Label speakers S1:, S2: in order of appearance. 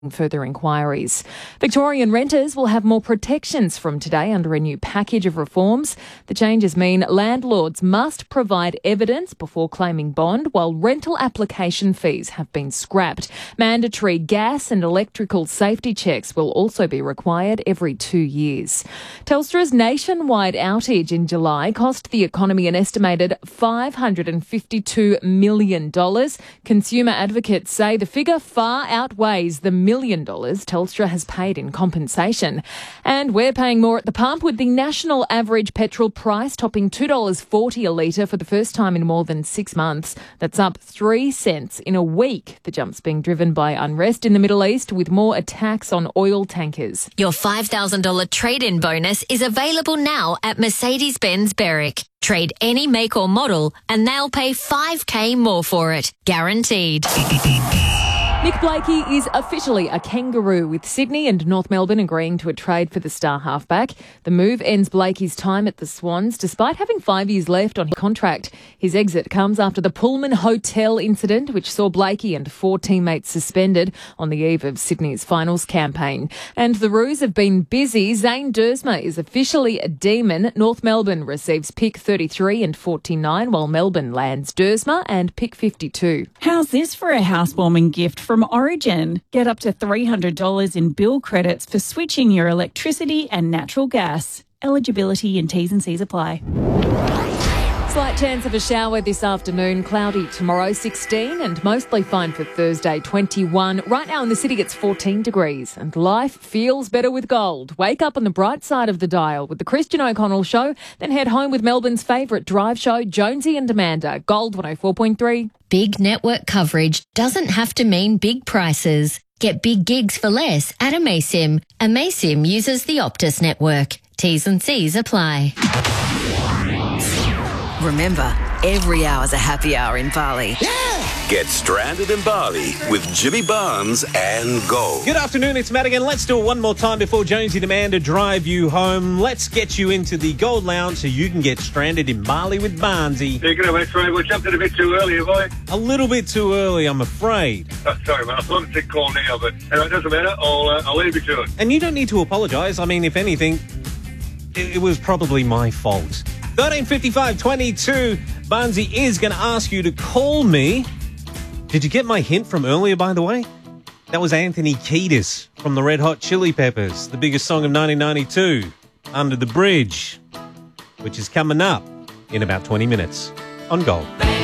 S1: further inquiries. Victorian renters will have more protections from today under a new package of reforms. The changes mean landlords must provide evidence before claiming bond, while rental application fees have been scrapped. Mandatory gas and electrical safety checks will also be required every 2 years. Telstra's nationwide outage in July cost the economy an estimated $552 million. Consumer advocates say the figure far outweighs the $1 million Telstra has paid in compensation. And we're paying more at the pump, with the national average petrol price topping $2.40 a litre for the first time in more than 6 months. That's up 3 cents in a week. The jump's being driven by unrest in the Middle East, with more attacks on oil tankers.
S2: Your $5,000 trade-in bonus is available now at Mercedes-Benz Berwick. Trade any make or model and they'll pay $5,000 more for it. Guaranteed.
S1: Nick Blakey is officially a kangaroo, with Sydney and North Melbourne agreeing to a trade for the star halfback. The move ends Blakey's time at the Swans, despite having 5 years left on his contract. His exit comes after the Pullman Hotel incident, which saw Blakey and 4 teammates suspended on the eve of Sydney's finals campaign. And the Roos have been busy. Zane Dersma is officially a Demon. North Melbourne receives pick 33 and 49, while Melbourne lands Dersma and pick 52.
S3: How's this for a housewarming gift from Origin? Get up to $300 in bill credits for switching your electricity and natural gas. Eligibility and T's and C's apply.
S1: Slight chance of a shower this afternoon, cloudy tomorrow 16 and mostly fine for Thursday 21. Right now in the city it's 14 degrees and life feels better with gold. Wake up on the bright side of the dial with the Christian O'Connell Show, then head home with Melbourne's favourite drive show, Jonesy and Amanda. Gold 104.3.
S2: Big network coverage doesn't have to mean big prices. Get big gigs for less at Amaysim. Amaysim uses the Optus network. T's and C's apply.
S4: Remember, every hour's a happy hour in Bali.
S5: Get stranded in Bali with Jimmy Barnes and Gold.
S6: Good afternoon, it's Matt again. Let's do it one more time before Jonesy and Amanda drive you home. Let's get you into the Gold Lounge so you can get stranded in Bali with Barnesy.
S7: Yeah, good on, mate. Sorry, we jumped in a bit too early, have I?
S6: A little bit too early, I'm afraid.
S7: Oh, sorry, mate. I thought I'd take call now, but anyway, it doesn't matter. I'll leave you to it.
S6: And you don't need to apologise. I mean, if anything, it was probably my fault. 13:55:22. Barnesy is going to ask you to call me. Did you get my hint from earlier, by the way? That was Anthony Kiedis from the Red Hot Chili Peppers, the biggest song of 1992, Under the Bridge, which is coming up in about 20 minutes on Gold.